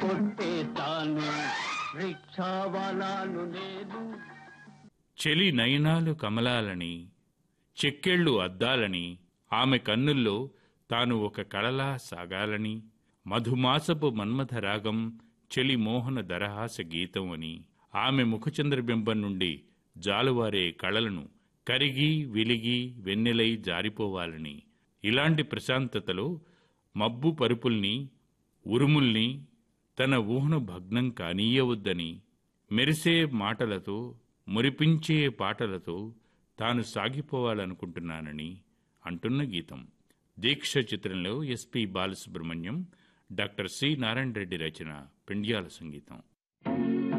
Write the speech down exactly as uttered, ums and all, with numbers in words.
కొట్టేస్తాను, రిక్షావాలాను నేను. చెలి నయనాలు కమలాలని, చెక్కెళ్ళు అద్దాలని, ఆమె కన్నుల్లో తాను ఒక కళలా సాగాలని, మధుమాసపు మన్మథ రాగం చెలి మోహన దరహాస గీతం అని, ఆమె ముఖచంద్రబింబం నుండి జాలువారే కళలను కరిగి వెలిగి వెన్నెలై జారిపోవాలని, ఇలాంటి ప్రశాంతతలో మబ్బు పరుపుల్ని ఉరుముల్ని తన ఊహను భగ్నం కానీయవద్దని, మెరిసే మాటలతో మురిపించే పాటలతో తాను సాగిపోవాలనుకుంటున్నానని అంటున్న గీతం. దీక్ష చిత్రంలో SP Balasubrahmanyam, doctor C Narayana Reddy రచన, పెండ్యాల సంగీతం.